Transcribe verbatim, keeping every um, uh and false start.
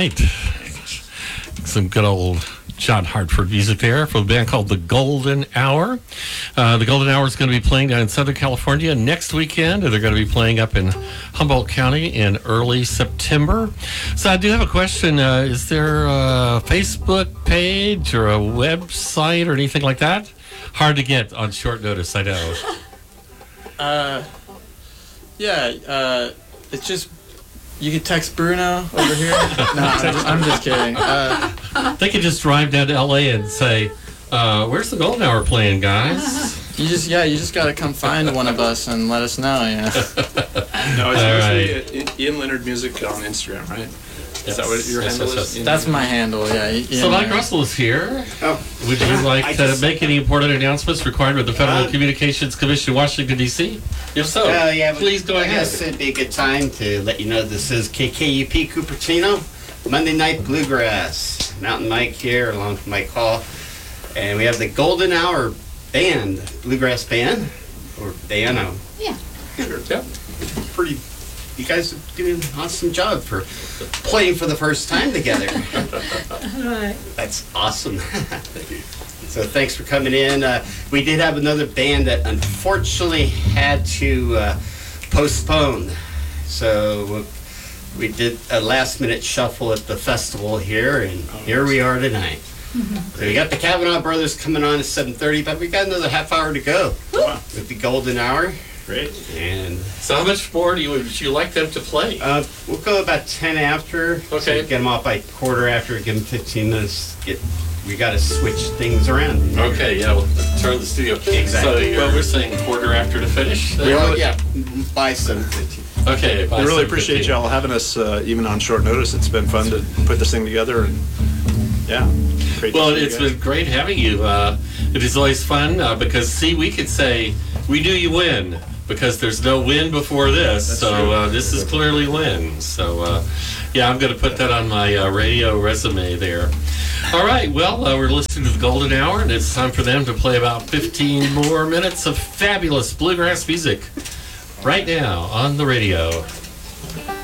right. Some good old John Hartford music there from a band called The Golden Hour. Uh, the Golden Hour is going to be playing down in Southern California next weekend, and they're going to be playing up in Humboldt County in early September. So I do have a question. Uh, is there a Facebook page or a website or anything like that? Hard to get on short notice, I know. Uh, yeah, uh, it's just, you can text Bruno over here. No, I'm just, I'm just kidding. Uh, They could just drive down to L A and say, uh, where's the Golden Hour playing, guys? you just, yeah, you just gotta come find one of us and let us know, yeah. No, it's All mostly right. Ian Leonard Music on Instagram, right? Is that what your Yes, handle yes, is? That's my handle, yeah. Ian So Mike Leonard. Russell is here. Oh, Would you like I to just- make any important announcements required by the Federal Uh, Communications Commission, Washington, D C? If so, Uh, yeah, but please go I ahead. guess it'd be a good time to let you know this is K K U P Cupertino, Monday Night Bluegrass. Mountain Mike here, along with Mike Hall. And we have the Golden Hour Band, Bluegrass Band, or band. um, Yeah. Yeah. Pretty, you guys are doing an awesome job for playing for the first time together. Right. That's awesome. So thanks for coming in. Uh, we did have another band that unfortunately had to uh, postpone. So we did a last minute shuffle at the festival here, and here we are tonight. So we got the Kavanaugh Brothers coming on at seven thirty, but we got another half hour to go Wow. with the Golden Hour. Great. And So how much more do you, would you like them to play? uh, we'll go about ten after. So Okay. get them off by quarter after, give them fifteen minutes. Get, we got to switch things around. Okay, yeah, we'll turn the studio. Exactly. So what we're saying, quarter after to finish? We all, yeah, by seven fifteen. Okay. by We really seven appreciate fifteen. y'all having us, uh, even on short notice. It's been fun to put this thing together, and yeah. Great to Well, see you it's guys. been great having you. Uh, it is always fun uh, because, see, we could say, we knew you win because there's no win before this. That's so true. uh, this is clearly win. So, uh, yeah, I'm going to put that on my uh, radio resume there. All right, well, uh, we're listening to the Golden Hour, and it's time for them to play about fifteen more minutes of fabulous bluegrass music right now on the radio.